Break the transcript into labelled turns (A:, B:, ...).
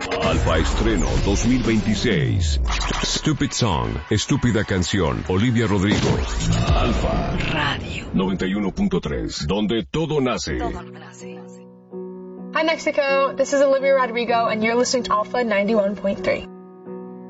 A: Alfa Estreno 2026. Stupid Song, estúpida canción. Olivia Rodrigo. Alfa Radio 91.3, donde todo nace.
B: Hi Mexico, this is Olivia Rodrigo and you're listening to Alpha 91.3.